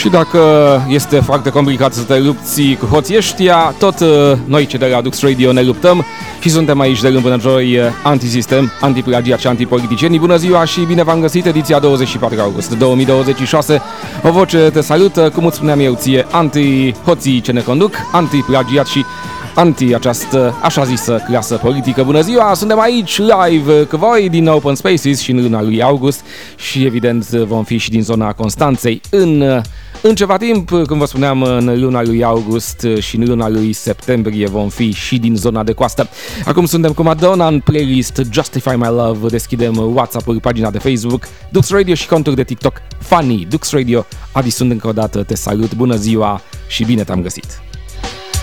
Și dacă este foarte complicat să te lupți cu hoții ăștia, tot noi cei de la Dux Radio ne luptăm și suntem aici de luni până joi, antisistem, antiplagiat și antipoliticieni. Bună ziua și bine v-am găsit, ediția 24 august 2026. O voce te salută, cum îți spuneam eu ție, anti-hoții ce ne conduc, anti-plagiat și anti-această așa zisă clasă politică. Bună ziua, suntem aici live cu voi din Open Spaces și în luna lui august și evident vom fi și din zona Constanței în ceva timp, cum vă spuneam, în luna lui august și în luna lui septembrie vom fi și din zona de coastă. Acum suntem cu Madonna în playlist Justify My Love, deschidem WhatsApp-ul, pagina de Facebook, Dux Radio și conturi de TikTok Funny Dux Radio. Adi, sunt încă o dată, te salut, bună ziua și bine te-am găsit!